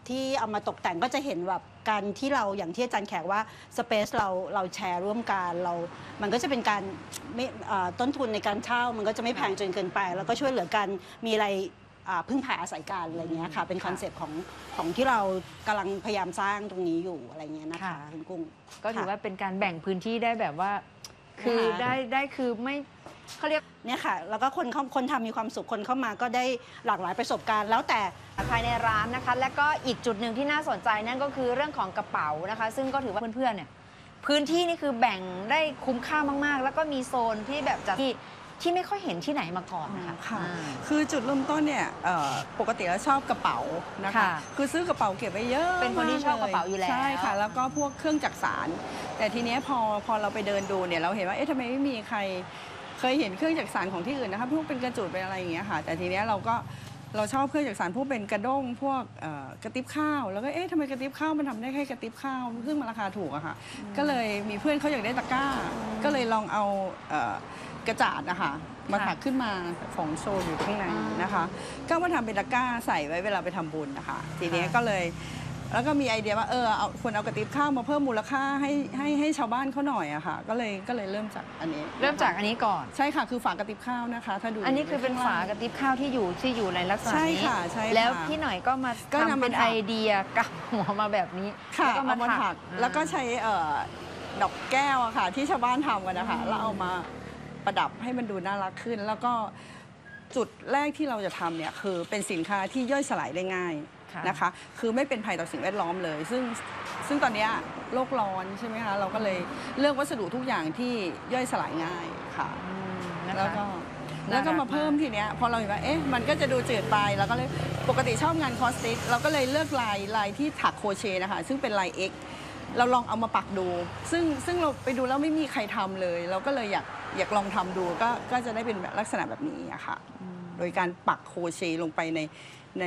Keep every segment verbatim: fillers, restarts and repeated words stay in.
ที่เอามาตกแต่งก็จะเห็นแบบการที่เราอย่างที่อาจารย์แขกว่าสเปซเราเราแชร์ร่วมกันเรา มันก็จะเป็นการไม่ต้นทุนในการเช่ามันก็จะไม่แพงจนเกินไปแล้วก็ช่วยเหลือกันมีอะไรพึ่งพาอาศัยกันอะไรเงี้ยค่ะเป็นคอนเซปต์ของของที่เรากำลังพยายามสร้างตรงนี้อยู่อะไรเงี้ยนะคะคุณกุ้งก็ถือว่าเป็นการแบ่งพื้นที่ได้แบบว่าคือได้ได้คือไม่เขาเรียกเนี่ยค่ะแล้วก็คนคนทำมีความสุขคนเข้ามาก็ได้หลากหลายประสบการณ์แล้วแต่ภายในร้านนะคะและก็อีกจุดหนึ่งที่น่าสนใจนั่นก็คือเรื่องของกระเป๋านะคะซึ่งก็ถือว่าเพื่อนๆเนี่ยพื้นที่นี่คือแบ่งได้คุ้มค่ามากๆแล้วก็มีโซนที่แบบจากที่ที่ไม่ค่อยเห็นที่ไหนมาก่อนนะคะค่ะคือจุดเริ่มต้นเนี่ยปกติแล้วชอบกระเป๋านะคะคือซื้อกระเป๋าเก็บไว้เยอะเป็นคนที่ชอบกระเป๋าอยู่แล้วใช่ค่ะแล้วก็พวกเครื่องจักสานแต่ทีนี้พอพอเราไปเดินดูเนี่ยเราเห็นว่าเอ๊ะทำไมไม่มีใครเคยเห็นเครื่องจักสานของที่อื่นนะคะพวกเป็นกระจุดเป็นอะไรอย่างเงี้ยค่ะแต่ทีนี้เราก็เราชอบเครื่องจักสานพวกเป็นกระด้งพวกกระติบข้าวแล้วก็เอ๊ะทำไมกระติบข้าวมันทำได้แค่กระติบข้าวซึ่งมันราคาถูกอะค่ะก็เลยมีเพื่อนเขาอยากได้ตะกร้าก็เลยลองเอากระจาดนะคะมาถักขึ้นมาของโชว์อยู่ข้างในนะคะก็มาทำเป็นตะกร้าใส่ไว้เวลาไปทำบุญนะคะทีนี้ก็เลยแล้วก็มีไอเดียว่าเออเอาควรเอากระติบข้าวมาเพิ่มมูลค่าให้ให้ให้ชาวบ้านเขาหน่อยอะค่ะก็เลยก็เลยเริ่มจากอันนี้เริ่มจากอันนี้ก่อนใช่ค่ะคือฝากระติบข้าวนะคะถ้าดูอันนี้คือเป็นฝากระติบข้าวที่อยู่ที่อยู่ในลักษณะนี้ใช่ค่ะใช่แล้วพี่หน่อยก็มาทำเป็นไอเดียกับหัวมาแบบนี้แล้วก็มาถักแล้วก็ใช้ดอกแก้วอะค่ะที่ชาวบ้านทำกันนะคะแล้วเอามาประดับให้มันดูน่ารักขึ้นแล้วก็จุดแรกที่เราจะทำเนี่ยคือเป็นสินค้าที่ย่อยสลายได้ง่ายนะคะคือไม่เป็นภัยต่อสิ่งแวดล้อมเลยซึ่งซึ่งตอนนี้โลกร้อนใช่ไหมคะเราก็เลยเลือกวัสดุทุกอย่างที่ย่อยสลายง่ายค่ะแล้วก็แล้วก็มาเพิ่มทีเนี้ยพอเราเห็นว่าเอ๊ะมันก็จะดูจืดไปแล้วก็เลยปกติชอบงานคอสติกเราก็เลยเลือกลายลายที่ถักโครเชต์นะคะซึ่งเป็นลาย X เราลองเอามาปักดูซึ่งซึ่งเราไปดูแล้วไม่มีใครทำเลยเราก็เลยอยากอยากลองทำดูก็ก็จะได้เป็นลักษณะแบบนี้อะค่ะโดยการปักโครเชต์ลงไปในใน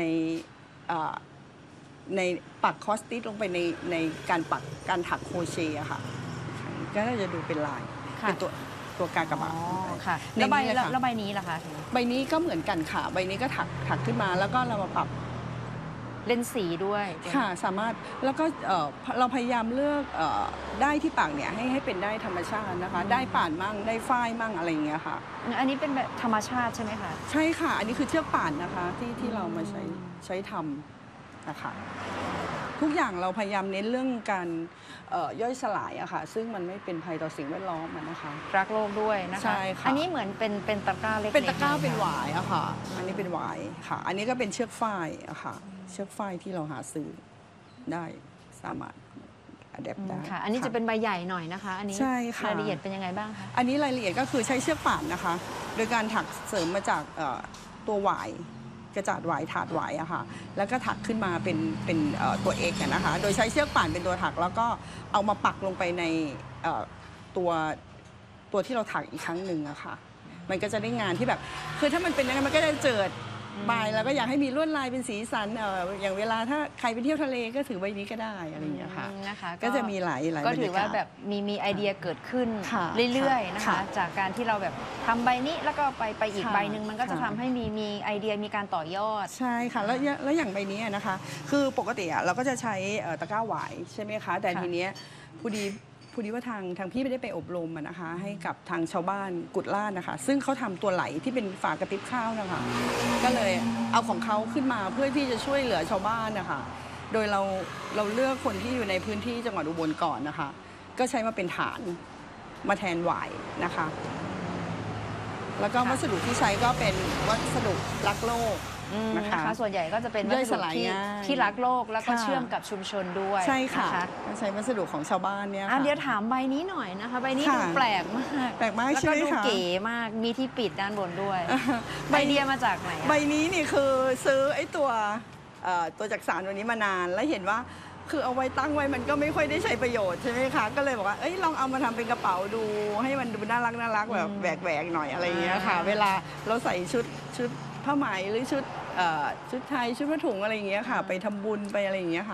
ในปักคอสติสลงไปในในการปักการถักโครเชต์อะค่ะก็จะดูเป็นลายเป็นตัวตัวกากบาทค่ะแล้วใบแล้วใบนี้ล่ะคะใบนี้ก็เหมือนกันค่ะใบนี้ก็ถักถักขึ้นมาแล้วก็เรามาปรับเล่นสีด้วยค่ะสามารถแล้วก็เราพยายามเลือกได้ที่ปักเนี่ยให้ให้เป็นได้ธรรมชาตินะคะได้ป่านมั่งได้ฝ้ายมั่งอะไรอย่างเงี้ยค่ะอันนี้เป็นแบบธรรมชาติใช่ไหมคะใช่ค่ะอันนี้คือเชือกป่านนะคะที่ที่เรามาใช้ใช้ทำนะคะทุกอย่างเราพยายามเน้นเรื่องการย่อยสลายอะค่ะซึ่งมันไม่เป็นภัยต่อสิ่งแวดล้อมนะคะรักโลกด้วยนะคะใช่ค่ะอันนี้เหมือนเป็นเป็นตะกร้าเล็กเป็นตะกร้าเป็นหวายอะค่ะอันนี้เป็นหวายค่ะอันนี้ก็เป็นเชือกฝ้ายอะค่ะเชือกฝ้ายที่เราหาซื้อได้สามารถอัดแอปได้ค่ะอันนี้จะเป็นใบใหญ่หน่อยนะคะอันนี้ใช่ค่ะรายละเอียดเป็นยังไงบ้างคะอันนี้รายละเอียดก็คือใช้เชือกป่านนะคะโดยการถักเสริมมาจากตัวหวายกระจาดหวายถาดหวายอะค่ะแล้วก็ถักขึ้นมาเป็นเป็นตัวเอกนะคะโดยใช้เชือกป่านเป็นตัวถักแล้วก็เอามาปักลงไปในตัวตัวที่เราถักอีกครั้งหนึ่งอะค่ะมันก็จะได้งานที่แบบคือถ้ามันเป็นอย่างนั้นมันก็จะเจิดใบแล้วก็อยากให้มีลวดลายเป็นสีสันอย่างเวลาถ้าใครไปเที่ยวทะเลก็ถือใบนี้ก็ได้อะไรอย่างเงี้ยค่ะนะคะก็จะมีหลายหลายก็ถือว่าแบบมีมีไอเดียเกิดขึ้นเรื่อยๆนะคะจากการที่เราแบบทำใบนี้แล้วก็ไปไปอีกใบหนึ่งมันก็จะทำให้มีมีไอเดียมีการต่อยอดใช่ค่ะแล้วแล้วอย่างใบนี้นะคะคือปกติเราก็จะใช้ตะกร้าหวายใช่ไหมคะแต่ทีเนี้ยพอดีพอดีว่าทางทางพี่ไม่ได้ไปอบรมนะคะให้กับทางชาวบ้านกุดลาดนะคะซึ่งเขาทำตัวไหลที่เป็นฝากระติบข้าวนะคะก็เลยเอาของเขาขึ้นมาเพื่อที่จะช่วยเหลือชาวบ้านนะคะโดยเราเราเลือกคนที่อยู่ในพื้นที่จังหวัดอุบลก่อนนะคะก็ใช้มาเป็นฐานมาแทนหวายนะคะแล้วก็วัสดุที่ใช้ก็เป็นวัสดุรักโลกนะคะส่วนใหญ่ก็จะเป็นวัสดุที่ที่รักโลกแล้วก็เชื่อมกับชุมชนด้วยใช่ค่ะใช้วัสดุของชาวบ้านเนี่ยเดี๋ยวถามใบนี้หน่อยนะคะใบนี้ดูแปลกมากแปลกมากแล้วก็ดูเก๋มากมีที่ปิดด้านบนด้วยใบเดียมาจากไหนใบนี้นี่คือซื้อไอ้ตัวตัวจักสานตัวนี้มานานแล้วเห็นว่าคือเอาไว้ตั้งไว้มันก็ไม่ค่อยได้ใช้ประโยชน์ใช่ไหมคะก็เลยบอกว่าเอ้ยลองเอามาทำเป็นกระเป๋าดูให้มันดูน่ารักน่ารักแบบแหวกๆหน่อยอะไรอย่างเงี้ยค่ะเวลาเราใส่ชุดชุดผ้าไหมหรือชุดชุดไทยชุดผ้าถุงอะไรอย่างเงี้ยค่ะไปทำบุญไปอะไรอย่างเงี้ยค่ะ